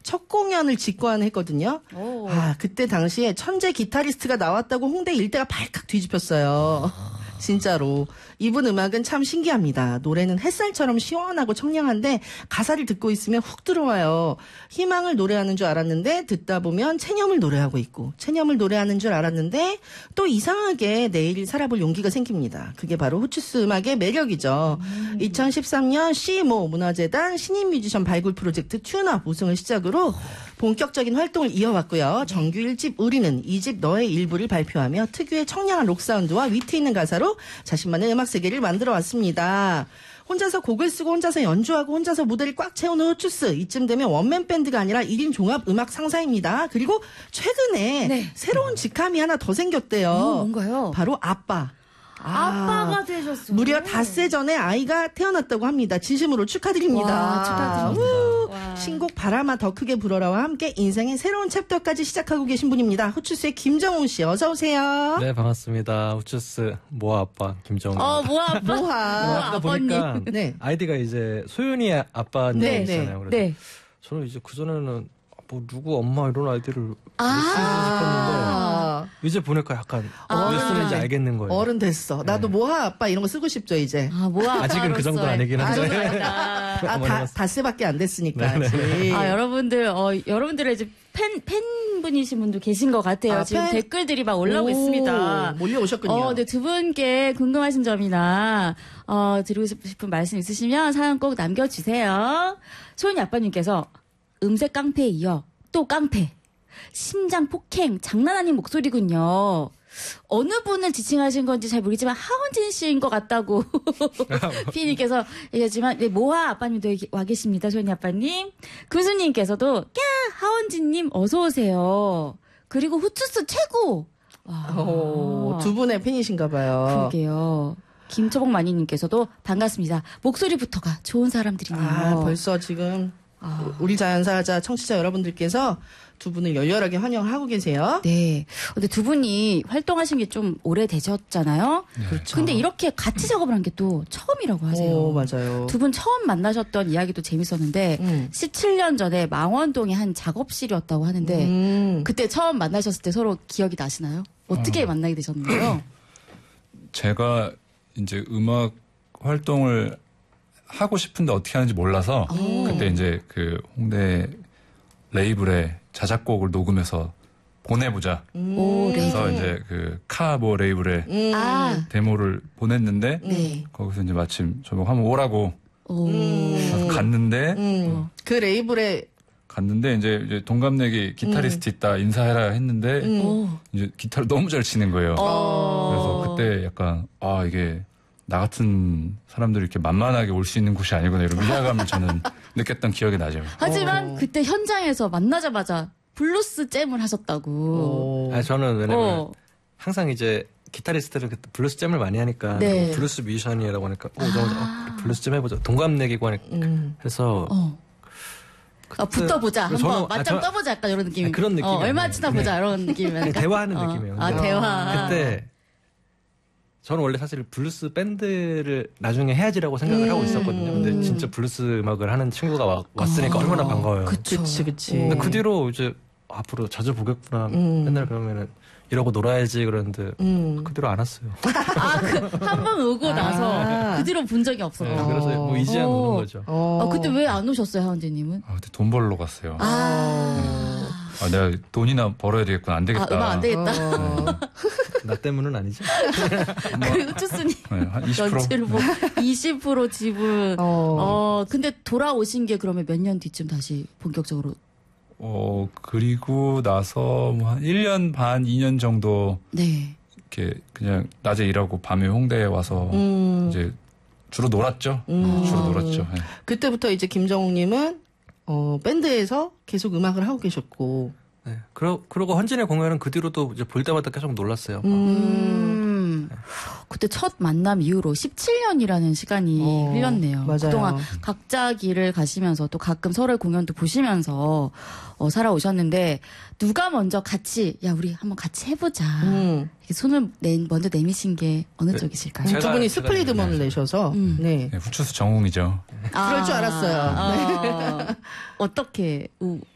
첫 공연을 직관했거든요. 그때 당시에 천재 기타리스트가 나왔다고 홍대 일대가 발칵 뒤집혔어요. 진짜로. 이분 음악은 참 신기합니다. 노래는 햇살처럼 시원하고 청량한데 가사를 듣고 있으면 훅 들어와요. 희망을 노래하는 줄 알았는데 듣다 보면 체념을 노래하고 있고, 체념을 노래하는 줄 알았는데 또 이상하게 내일 살아볼 용기가 생깁니다. 그게 바로 후추스 음악의 매력이죠. 2013년 시모 문화재단 신인 뮤지션 발굴 프로젝트 튜너업 우승을 시작으로 본격적인 활동을 이어왔고요. 정규 1집 우리는 2집 너의 일부를 발표하며 특유의 청량한 록 사운드와 위트 있는 가사로 자신만의 음악 세계를 만들어 왔습니다. 혼자서 곡을 쓰고 혼자서 연주하고 혼자서 무대를 꽉 채우는 후추스. 이쯤 되면 원맨 밴드가 아니라 1인 종합 음악 상사입니다. 그리고 최근에 새로운 직함이 하나 더 생겼대요. 뭔가요? 바로 아빠. 아빠가 되셨어요. 무려 닷새 전에 아이가 태어났다고 합니다. 진심으로 축하드립니다. 와, 축하드립니다. 신곡 바람아 더 크게 불어라와 함께 인생의 새로운 챕터까지 시작하고 계신 분입니다. 후추스의 김정훈 씨, 어서 오세요. 네, 반갑습니다. 후추스 모아 아빠 김정훈입니다. 모아. 아까 보니까 네. 아이디가 이제 소윤이 아빠님이잖아요. 그래서 네. 저는 이제 그전에는 뭐 누구 엄마 이런 아이디를 왜 쓰는지 싶었는데 이제 보니까 약간 왜 쓰는지 알겠는 거예요. 어른 됐어. 나도 모아 아빠 이런 거 쓰고 싶죠 이제. 모아 아직은 그 정도 아니긴 한데. 닷새밖에 안 됐으니까. 아직. 여러분들의 이제 팬분이신 분도 계신 것 같아요. 지금 댓글들이 막 올라오고 있습니다. 몰려오셨군요. 네, 두 분께 궁금하신 점이나 드리고 싶은 말씀 있으시면 사연 꼭 남겨주세요. 소은이 아빠님께서 음색 깡패에 이어 또 깡패. 심장 폭행, 장난 아닌 목소리군요. 어느 분을 지칭하신 건지 잘 모르겠지만 하원진 씨인 것 같다고 피디님께서 얘기했지만 모아 아빠님도 와 계십니다. 소연이 아빠님. 금수님께서도 하원진님 어서 오세요. 그리고 후추스 최고. 두 분의 팬이신가 봐요. 그러게요. 김초복 마니님께서도 반갑습니다. 목소리부터가 좋은 사람들이네요. 벌써 지금 우리 자연사자 청취자 여러분들께서 두 분을 열렬하게 환영하고 계세요. 네. 근데 두 분이 활동하신 게 좀 오래되셨잖아요. 그렇죠. 근데 이렇게 같이 작업을 한 게 또 처음이라고 하세요. 맞아요. 두 분 처음 만나셨던 이야기도 재밌었는데 17년 전에 망원동의 한 작업실이었다고 하는데 그때 처음 만나셨을 때 서로 기억이 나시나요? 어떻게 만나게 되셨나요? 제가 이제 음악 활동을 하고 싶은데 어떻게 하는지 몰라서 그때 이제 그 홍대 레이블에 자작곡을 녹음해서 보내보자. 그래서 이제 그 카뭐 레이블에 데모를 보냈는데 거기서 이제 마침 저보고 한번 오라고 그래서 갔는데 그 레이블에 갔는데 이제 동갑내기 기타리스트 있다 인사해라 했는데 이제 기타를 너무 잘 치는 거예요. 그래서 그때 약간 이게 나 같은 사람들이 이렇게 만만하게 올 수 있는 곳이 아니구나 이런 위화감을 저는 느꼈던 기억이 나죠. 하지만 그때 현장에서 만나자마자 블루스 잼을 하셨다고. 저는 왜냐면 항상 이제 기타리스트들은 블루스 잼을 많이 하니까 블루스 뮤지션이라고 하니까 블루스 잼 해보자. 동갑내기고 하니까 해서 붙어보자. 한번 맞짱 떠보자. 약간 이런 느낌. 그런 느낌. 얼마 치나 보자. 이런 느낌이면. 대화하는 느낌이에요. 대화. 그때 저는 원래 사실 블루스 밴드를 나중에 해야지라고 생각을 하고 있었거든요. 근데 진짜 블루스 음악을 하는 친구가 왔으니까 얼마나 반가워요. 그치. 근데 그 뒤로 이제 앞으로 자주 보겠구나. 맨날 그러면은 이러고 놀아야지 그러는데 그 뒤로 안 왔어요. 한 번 오고 나서 그 뒤로 본 적이 없었다. 그래서 뭐 이제야 노는 거죠. 그때 왜 안 오셨어요, 하원재님은? 그때 돈 벌러 갔어요. 내가 돈이나 벌어야 되겠구나. 안 되겠다. 음악 안 되겠다. 나 때문은 아니지. 그리고 투수님 한 20%? 20% 지분. 근데 돌아오신 게 그러면 몇 년 뒤쯤 다시 본격적으로? 그리고 나서 뭐 한 1년 반, 2년 정도 이렇게 그냥 낮에 일하고 밤에 홍대에 와서 이제 주로 놀았죠. 주로 놀았죠. 네. 그때부터 이제 김정욱님은 밴드에서 계속 음악을 하고 계셨고. 네. 그러고 헌진의 공연은 그 뒤로도 이제 볼 때마다 계속 놀랐어요. 그때 첫 만남 이후로 17년이라는 시간이 흘렀네요. 맞아요. 그동안 각자 길을 가시면서 또 가끔 서로의 공연도 보시면서 살아오셨는데 누가 먼저 같이 우리 한번 같이 해보자. 이렇게 손을 먼저 내미신 게 어느 쪽이실까요? 두 분이 스플릿음원을 내셔서 네, 후추스 정웅이죠. 그럴 줄 알았어요. 어떻게